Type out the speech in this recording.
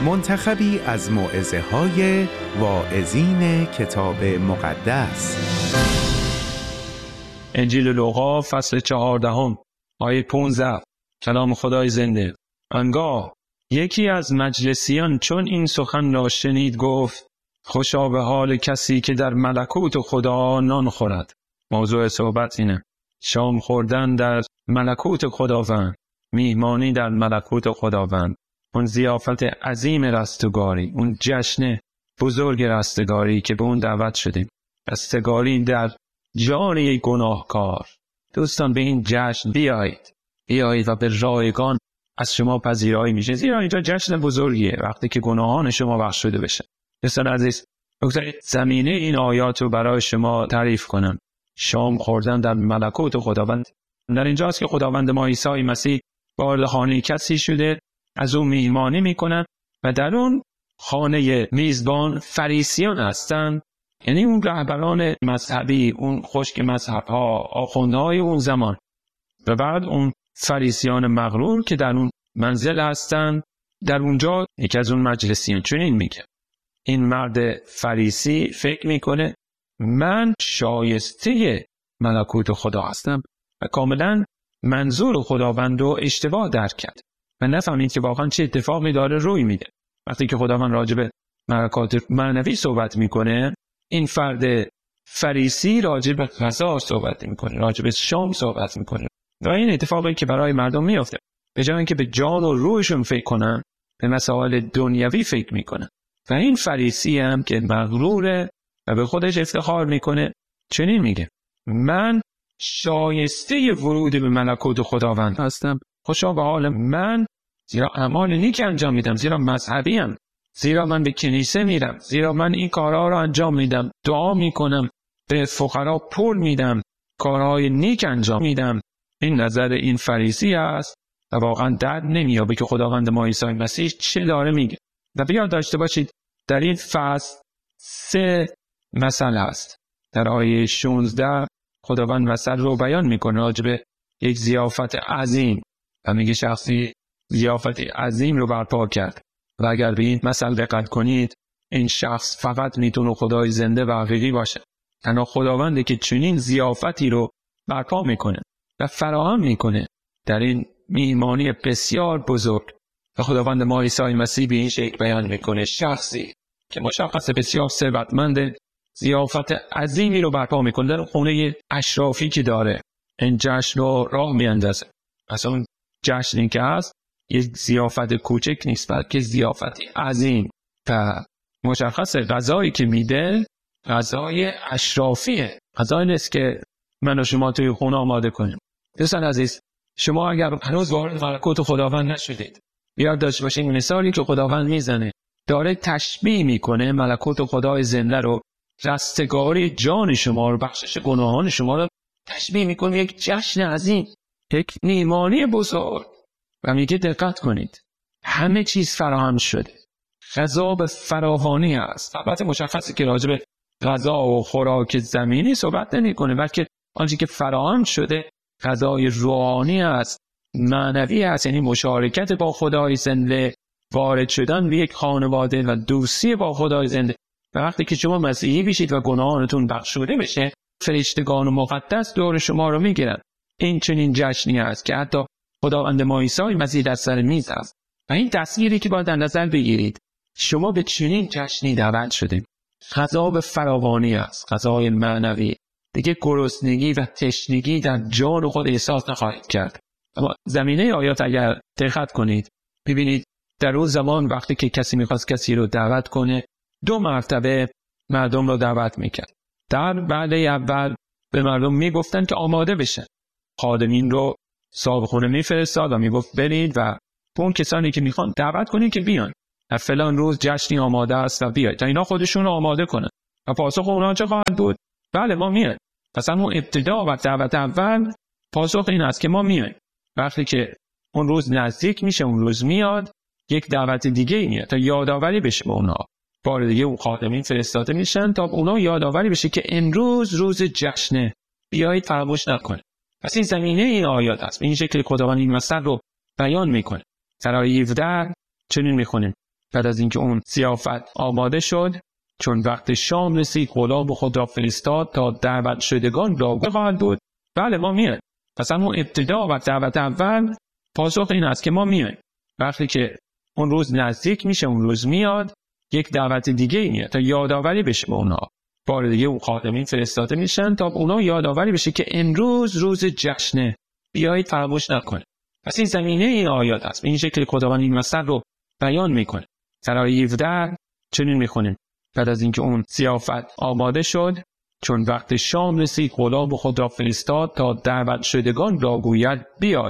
منتخبی از موعظه‌های واعظین کتاب مقدس. انجیل لوقا فصل 14 آیه 15. کلام خدای زنده. آنگاه یکی از مجلسیان چون این سخن را شنید گفت: خوشا به حال کسی که در ملکوت خدا نان خورد. موضوع صحبت اینه: شام خوردن در ملکوت خداوند، میهمانی در ملکوت خداوند، اون ضیافت عظیم رستگاری، اون جشن بزرگ رستگاری که به اون دعوت شدیم. رستگاری در جان یک گناهکار. دوستان، به این جشن بیایید و به رایگان از شما پذیرایی میشه، زیرا اینجا جشن بزرگیه وقتی که گناهان شما بخشوده بشه. دوستان عزیز، بگذارید زمینه این آیات رو برای شما تعریف کنم. شام خوردن در ملکوت خداوند. در اینجاست که خداوند ما عیسی مسیح وارد خانه کسی شده، از اون میهمانی میکنن و در اون خانه میزبان فریسیان هستن، یعنی اون رهبران مذهبی، اون خشک مذهب‌ها، آخوندهای اون زمان. و بعد اون فریسیان مغرور که در اون منزل هستن، در اونجا یکی از اون مجلسیان چنین میگه. این مرد فریسی فکر میکنه من شایسته ملکوت خدا هستم و کاملا منظور خداوند رو اشتباه درک کرد و نفهمید که واقعا چه اتفاقی داره روی میده. وقتی که خداوند راجع به ملکات معنوی صحبت میکنه، این فرد فریسی راجع به غذا صحبت میکنه، راجع به شام صحبت میکنه و این اتفاقی که برای مردم میفته. به جای اینکه به جان و روحشون فکر کنن، به مسائل دنیوی فکر میکنن. و این فریسی هم که مغروره و به خودش افتخار میکنه چنین میگه: من شایسته ورود به ملکوت خداوند هستم. خوشا به حال من، زیرا اعمال نیک انجام میدم، زیرا مذهبیم، زیرا من به کنیسه میرم، زیرا من این کارها رو انجام میدم، دعا میکنم، به فقرا پول میدم، کارهای نیک انجام میدم. این نظر این فریسی است و واقعا درد نمیابه که خداوند ما عیسی مسیح چه داره میگه. و بیاد داشته باشید در این فصل 3 مسئله است. در آیه 16 خداوند مسئله رو بیان میکنه راجع به یک ضیافت عظیم و میگه شخصی ضیافت عظیم رو برپا کرد و اگر به این مسئله دقت کنید، این شخص فقط میتونه خدای زنده و حقیقی باشه. تنها خداونده که چنین ضیافتی رو برپا میکنه و فراهم میکنه در این میهمانی بسیار بزرگ. و خداوند ما عیسی مسیح به این شکل بیان میکنه: شخصی که مشخص بسیار ثروتمنده ضیافت عظیمی رو برپا میکنه در خونه اشرافی که داره. این جشن رو راه میاندازه. اصلا اون جشنی که هست یک ضیافت کوچک نیست، بلکه ضیافتی عظیم. و مشخص غذایی که میده غذای اشرافیه، غذایی نیست که من و شما توی خونه آماده کنیم. دوستان عزیز، شما اگر هنوز وارد ملکوت خداوند نشدید، بیاد داشته باشید این مثالی که خداوند میزنه داره تشبیه میکنه ملکوت خدای زنده رو، رستگاری جان شما رو، بخشش گناهان شما رو تشبیه میکنه یک جشن عظیم، یک میهمانی بزرگ. و میگه دقت کنید همه چیز فراهم شده، غذا به فراوانی است. البته مشخصه که راجع به غذا و خوراک زمینی صحبت نمیکنه، بلکه آنچه که فراهم شده غذای روحانی است، معنوی است، یعنی مشارکت با خدای زنده، وارد شدن به یک خانواده و دوستی با خدای زنده. و وقتی که شما مسیحی بشید و گناهانتون بخشوده بشه، فرشتگان و مقدس دور شما رو میگیرن. این چنین جشنی است که حتی خداوند ما عیسی مسیح در سر میز است. و این تصویری که باید در نظر بگیرید، شما به چنین جشنی دعوت شدیم. غذا به فراوانی است، غذای معنوی. دیگه گرسنگی و تشنگی در جان خود احساس نخواهید کرد. اما زمینه آیات اگر دقت کنید، ببینید در اون زمان وقتی که کسی میخواست کسی رو دعوت کنه، 2 مرتبه مردم رو دعوت میکرد. در وعده اول به مردم میگفتن که آماده بشن. خادمین رو صاحب خونه میفرستاد و میگفت برید و اون کسانی که میخوان دعوت کنید که بیان. در فلان روز جشنی آماده است و بیاید. تا اینا خودشون رو آماده کنن. و پاسخ اونا چه خواهد بود؟ بله ما میایم. مثلا اون ابتدا و دعوت اول پاسخ این است که ما میایم. وقتی که اون روز نزدیک میشه، اون روز میاد، یک دعوت دیگه میاد تا یادآوری بشه به اونها. بار دیگه اون خادمین فرستاده میشن تا اونها یادآوری بشه که امروز روز جشنه، بیایید فراموش نکنید. پس این زمینه این آیات است. این شکل خداوند این مثل رو بیان میکنه. در آیه 17 چنین میخونیم: بعد از اینکه اون ضیافت آماده شد، چون وقت شام رسید غلام خود را فرستاد تا دعوت شدگان را خواهد بود. بله ما میایم. پس اون ابتدا و دعوت اول پاسخ این است که ما میایم. وقتی که اون روز نزدیک میشه، اون روز میاد، یک دعوت دیگه میاد تا یادآوری بشه به اونا. بار دیگه اون خادمین فرستاده میشن تا اونا یادآوری بشه که امروز روز جشنه، بیایید فراموش نکنید. پس این زمینه این آیات است. این شکل خداوند این مثل رو بیان میکنه. در آیه 17 چنین میخونیم: بعد از اینکه اون ضیافت آماده شد، چون وقت شام رسید غلام خود را فرستاد تا دعوت شدگان را گوید بیایید.